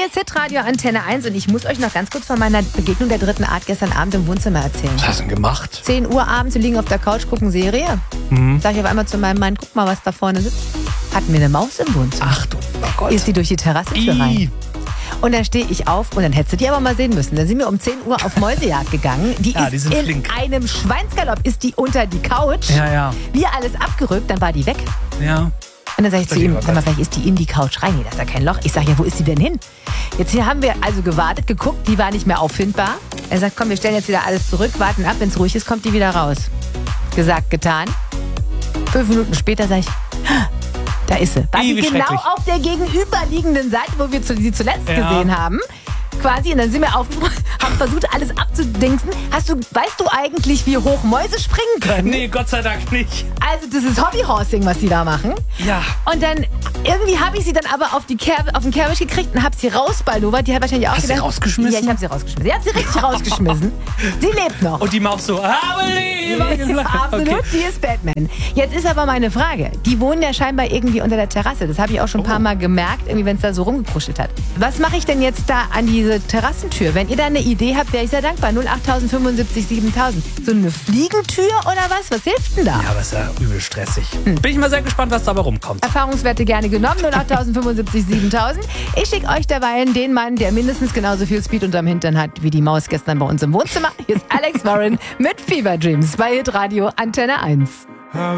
ist Hitradio Antenne 1 und ich muss euch noch ganz kurz von meiner Begegnung der dritten Art gestern Abend im Wohnzimmer erzählen. Was hast du denn gemacht? 10 Uhr abends, wir liegen auf der Couch, gucken Serie. Sag ich auf einmal zu meinem Mann, guck mal, was da vorne sitzt. Hatten wir eine Maus im Wohnzimmer. Ach du Gott. Ist die durch die Terrassentür rein. Und dann stehe ich auf und dann hättest du die aber mal sehen müssen. Dann sind wir um 10 Uhr auf Mäusejagd gegangen. Die ist sind in flink. einem Schweinsgalopp, ist die unter die Couch. Ja. Wir alles abgerückt, dann war die weg. Ja. Und dann sage ich zu ihm, sag mal, vielleicht ist die in die Couch rein. Nee, da ist ja kein Loch. Ich sage, ja, wo ist die denn hin? Jetzt hier haben wir also gewartet, geguckt, die war nicht mehr auffindbar. Er sagt, komm, wir stellen jetzt wieder alles zurück, warten ab, wenn es ruhig ist, kommt die wieder raus. Gesagt, getan. 5 Minuten später sage ich, da ist sie. War sie genau auf der gegenüberliegenden Seite, wo wir sie zuletzt gesehen haben. Quasi, und dann sind wir aufgesprungen, haben versucht, alles abzudingsen. Weißt du eigentlich, wie hoch Mäuse springen können? Nee, Gott sei Dank nicht. Also das ist Hobbyhorsing, was die da machen. Ja. Und dann, irgendwie habe ich sie dann aber auf den Kerbisch gekriegt und habe sie rausballowert. Die hat wahrscheinlich auch Hast du sie rausgeschmissen? Ja, ich habe sie rausgeschmissen. Sie hat sie richtig rausgeschmissen. Sie lebt noch. Und die Maus so, Absolut, die ist Batman. Jetzt ist aber meine Frage. Die wohnen ja scheinbar irgendwie unter der Terrasse. Das habe ich auch schon ein paar Mal gemerkt, irgendwie, wenn es da so rumgekruschelt hat. Was mache ich denn jetzt da an diese Terrassentür? Wenn ihr da eine Idee habt, wäre ich sehr dankbar. 08000 75 7000. So eine Fliegentür oder was? Was hilft denn da? Ja, aber ist ja übel stressig. Bin ich mal sehr gespannt, was dabei rumkommt. Erfahrungswerte gerne genommen. 08000 75 7000. Ich schicke euch derweilen den Mann, der mindestens genauso viel Speed unterm Hintern hat wie die Maus gestern bei uns im Wohnzimmer. Hier ist Alex Warren mit Fever Dreams bei Hitradio Antenne 1.